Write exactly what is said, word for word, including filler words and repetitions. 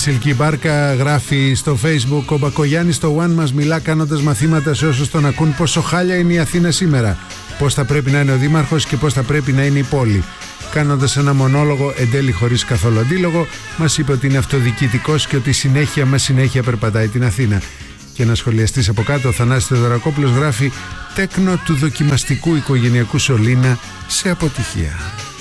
Βασιλική Μπάρκα γράφει στο Facebook: ο Μπακογιάννης στο One μας μιλά κάνοντας μαθήματα σε όσους τον ακούν πόσο χάλια είναι η Αθήνα σήμερα, πώς θα πρέπει να είναι ο δήμαρχος και πώς θα πρέπει να είναι η πόλη. Κάνοντας ένα μονόλογο εν τέλει χωρίς καθόλου αντίλογο, μας είπε ότι είναι αυτοδιοικητικός και ότι συνέχεια μας συνέχεια περπατάει την Αθήνα. Και ένα σχολιαστής από κάτω, ο Θανάσης Θεοδωρακόπουλος, γράφει: τέκνο του δοκιμαστικού οικογενειακού σωλήνα σε αποτυχία.